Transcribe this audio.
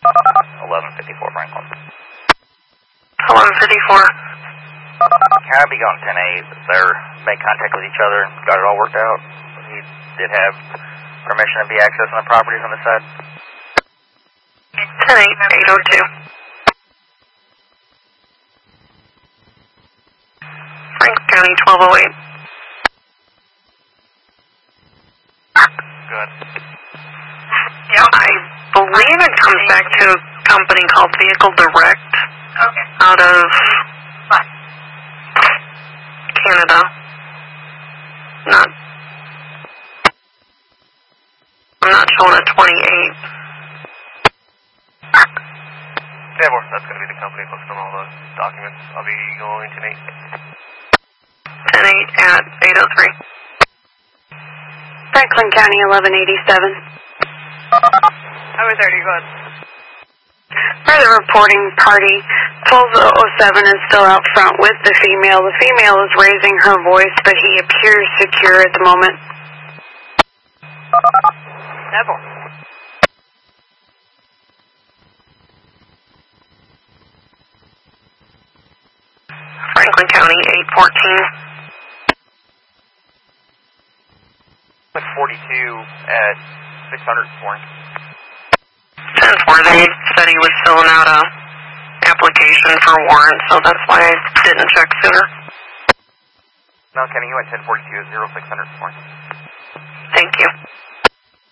1154 Franklin. 1154. I'll be going 10-8. They're made contact with each other, got it all worked out. He did have permission to be accessing the properties on the side. 10-8, 802. Franklin County, 1208. Good. Yeah, I believe it comes back to a company called Vehicle Direct. Okay. Out of Fine. Canada. I'm not showing a 28. Therefore, that's going to be the company posted on all the documents. I'll be going to 10-8 at 803. Franklin County, 1187. I was already good. Further reporting, party 1207 is still out front with the female. The female is raising her voice, but he appears secure at the moment. Devil. Franklin County, 814. 42 at 600 Warren. 10-4, they said he was filling out a application for a warrant, so that's why I didn't check sooner. No, Kenny, you went 1042 at 0600 Warren. Thank you.